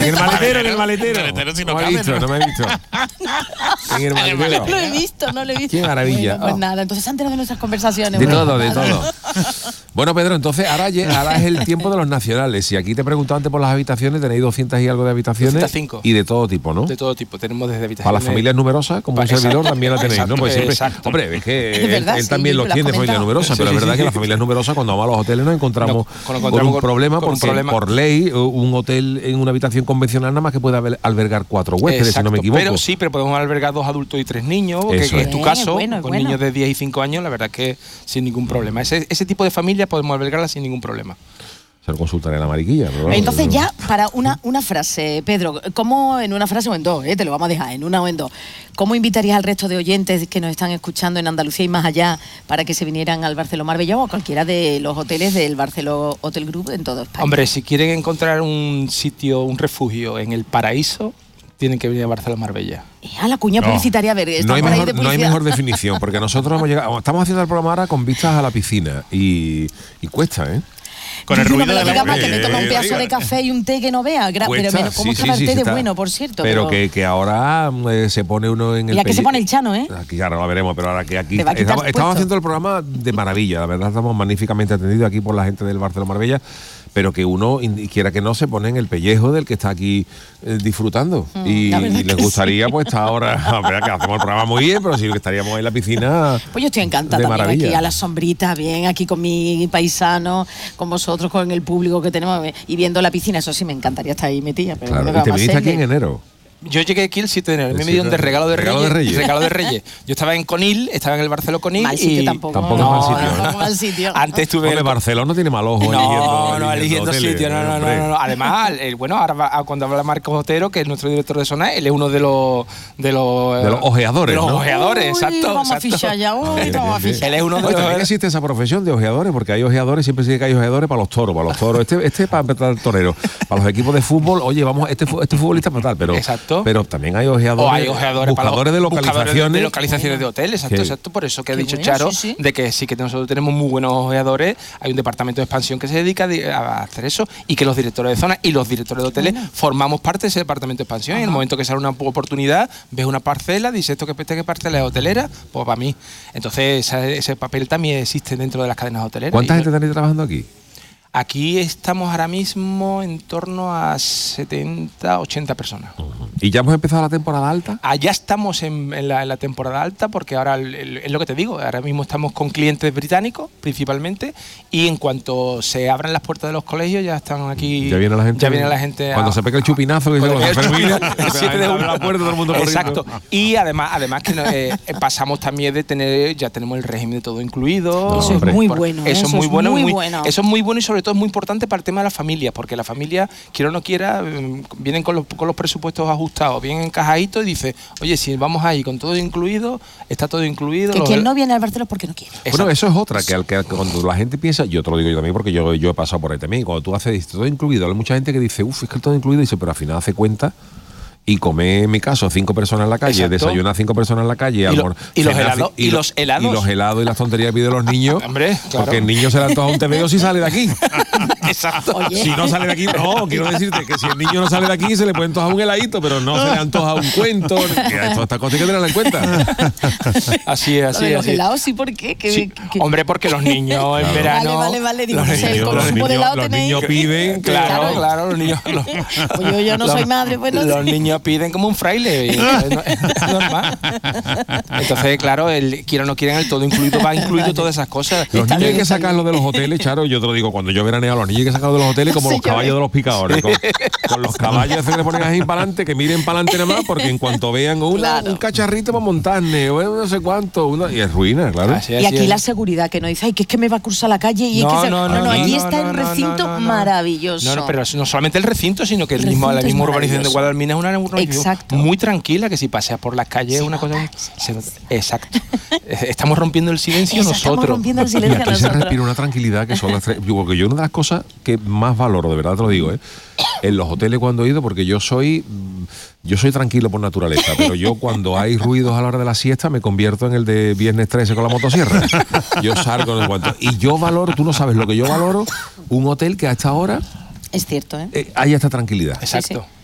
el maletero. Si no me he visto. En el maletero. No lo he visto. Qué maravilla. Bueno, pues nada, entonces se han enterado de nuestras conversaciones. De todo. Bueno, Pedro, entonces ahora es el tiempo de los nacionales. Y aquí te he preguntado antes por las habitaciones, tenéis 200 y algo de habitaciones. 205. Y de todo tipo, ¿no? De todo tipo. Tenemos desde habitaciones. Para las familias numerosas, como un servidor, también la tenéis, ¿no? Pues siempre, exacto. hombre, es que Es verdad, él también los tiene, familias numerosas, pero es verdad que las familias numerosas, cuando vamos a los hoteles, nos encontramos con un problema, porque por ley, un hotel en una habitación convencional nada más que puede albergar 4 huéspedes, si no me equivoco. Pero podemos albergar 2 adultos y 3 niños, que es tu caso, con niños de 10 y 5 años, la verdad que sin ningún problema. Ese tipo de familias podemos albergarla sin ningún problema. Se lo consultaré a la mariquilla. Pero entonces ya, para una frase, Pedro, ¿cómo en una frase o en dos? Te lo vamos a dejar, en una o en dos. ¿Cómo invitarías al resto de oyentes que nos están escuchando en Andalucía y más allá para que se vinieran al Barceló Marbella o a cualquiera de los hoteles del Barceló Hotel Group en todo España? Hombre, si quieren encontrar un sitio, un refugio en el paraíso, tienen que venir a Barceló Marbella. A la cuña publicitaria, a ver, no hay mejor definición, porque nosotros estamos haciendo el programa ahora con vistas a la piscina y cuesta, ¿eh? Con el ruido de la más que me toma un pedazo de café y un té que no vea. Pero ¿cómo estaba el té de bueno, por cierto? Pero que ahora se pone uno en el... Y aquí se pone el Chano, ¿eh? Aquí ahora lo veremos, pero ahora que aquí estamos haciendo el programa de maravilla. La verdad estamos magníficamente atendidos aquí por la gente del Barceló Marbella, pero que uno, quiera que no, se pone en el pellejo del que está aquí disfrutando. Y les gustaría pues estar ahora, verdad que hacemos el programa muy bien, pero sí que estaríamos en la piscina. Pues yo estoy encantada también aquí a la sombrita, bien, aquí con mi paisano, con vosotros, con el público que tenemos y viendo la piscina. Eso sí, me encantaría estar ahí metida. Pero claro, y te viniste aquí en enero. Yo llegué aquí el 7 de enero, me dieron de regalo de Reyes. Regalo de Reyes. Yo estaba en Conil, estaba en el Barceló Conil. Mal sitio tampoco. Tampoco mal sitio. Antes estuve... Porque Barceló no tiene mal ojo eligiendo sitio. No. Además, ahora cuando habla Marcos Otero, que es nuestro director de zona, él es uno de los ojeadores. De los ojeadores, exacto. Vamos a fichar ya hoy, vamos a fichar. Él es uno de los... También existe esa profesión de ojeadores, porque hay ojeadores, siempre se dice que hay ojeadores para los toros. Este es para empezar el torero. Para los equipos de fútbol, oye, vamos, este futbolista para tal, pero... Exacto. Pero también hay ojeadores, buscadores de localizaciones. De localizaciones de hoteles, exacto. Por eso que ha dicho Charo, de que sí que nosotros tenemos muy buenos ojeadores. Hay un departamento de expansión que se dedica a hacer eso, y que los directores de zona y los directores de hoteles formamos parte de ese departamento de expansión. Y en el momento que sale una oportunidad, ves una parcela, dices ¿qué parcela es hotelera? Pues para mí. Entonces ese papel también existe dentro de las cadenas hoteleras. ¿Cuánta gente tenéis trabajando aquí? Aquí estamos ahora mismo en torno a 70, 80 personas. ¿Y ya hemos empezado la temporada alta? Ya estamos en la temporada alta, porque ahora es lo que te digo, ahora mismo estamos con clientes británicos principalmente, y en cuanto se abran las puertas de los colegios ya están aquí. Ya viene la gente. Cuando se pega el chupinazo que el 7 de la puerta, todo el mundo corriendo. Exacto. Y además que pasamos también de tener, ya tenemos el régimen de todo incluido. Eso es muy bueno. Eso es muy bueno y sobre todo es muy importante para el tema de la familia, porque la familia, quiera o no quiera, vienen con los presupuestos ajustados, bien encajaditos, y dice, oye, si vamos ahí con todo incluido, está todo incluido. Que quien no viene al Barceló es porque no quiere. Bueno, eso es otra, que cuando la gente piensa, yo te lo digo yo también, porque yo he pasado por ahí también, cuando tú haces todo incluido, hay mucha gente que dice, es que todo incluido, y dice, pero al final hace cuenta y come, en mi caso, 5 personas en la calle, desayuna 5 personas en la calle, y los helados. Y los helados y las tonterías que piden los niños. Hombre, claro. Porque el niño se le antoja un TVO si sale de aquí. Exacto. Oye. Si no sale de aquí, no, quiero decirte que si el niño no sale de aquí se le puede antojar un heladito, pero no se le antoja un cuento. Todas estas cosas hay que tenerlas en cuenta. Así es. Los helados, sí, ¿por qué? Sí. Hombre, porque los niños en verano... Vale. Digo, los niños piden... Claro, los niños... Pues yo no soy madre, pues no sé. Los niños piden como un fraile, y es normal. Entonces, claro, quiera o no quieren, el todo incluido va incluido todas esas cosas. Los niños hay que sacarlos de los hoteles, Charo, yo te lo digo, cuando yo veraneo a los niños hay que sacarlos de los hoteles como los caballos de los picadores, con los caballos que le ponen así para adelante, que miren para adelante nada más, porque en cuanto vean un cacharrito para montarne, o no sé cuánto, y es ruina, claro. Y aquí la seguridad, que no dice, ay, que es que me va a cruzar la calle, y aquí está el recinto maravilloso. No, pero no solamente el recinto, sino que la misma urbanización de Guadalmina es una urbanización muy tranquila, que si paseas por las calles es una cosa... Exacto. Estamos rompiendo el silencio nosotros. Estamos rompiendo el silencio nosotros. Se respira una tranquilidad que son las tres... Porque yo una de las cosas que más valoro, de verdad te lo digo, en los hoteles cuando he ido, porque yo soy tranquilo por naturaleza, pero yo cuando hay ruidos a la hora de la siesta me convierto en el de Viernes 13 con la motosierra. Yo salgo en cuanto... Y yo valoro, tú no sabes lo que yo valoro, un hotel que a esta hora... Es cierto, hay esta tranquilidad. Exacto. Sí.